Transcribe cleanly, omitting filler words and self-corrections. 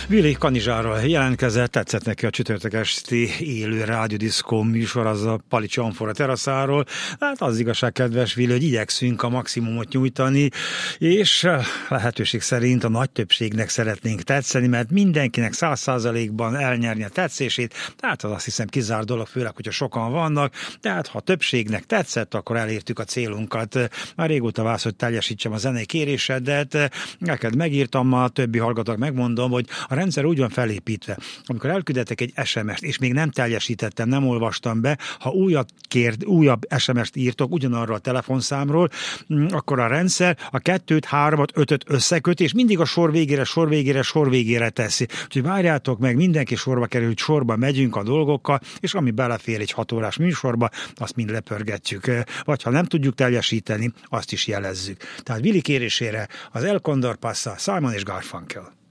Willy Kanizsáról jelentkezett, tetszett neki a csütörtök esti élő rádiódiszkó műsor, az a Pali Csamfora teraszáról. Hát az igazság, kedves Willy, hogy igyekszünk a maximumot nyújtani, és lehetőség szerint a nagy többségnek szeretnénk tetszeni, mert mindenkinek 100%-ban elnyerni a tetszését, tehát az azt hiszem kizárt dolog, főleg, hogyha sokan vannak, tehát ha többségnek tetszett, akkor elértük a célunkat. Már régóta vársz, hogy teljesítsem a zenei kérésedet, neked megírtam, a többi hallgatók megmondom, hogy a rendszer úgy van felépítve, amikor elküldetek egy SMS-t, és még nem teljesítettem, nem olvastam be, ha újabb SMS-t írtok ugyanarról a telefonszámról, akkor a rendszer a 2-t, 3-at, 5-öt összeköt, és mindig a sor végére teszi. Úgyhogy várjátok meg, mindenki sorba kerül, hogy sorba megyünk a dolgokkal, és ami belefér egy 6 órás műsorba, azt mind lepörgetjük. Vagy ha nem tudjuk teljesíteni, azt is jelezzük. Tehát Willy kérésére az El Condor Passa, Simon és Garfunkel.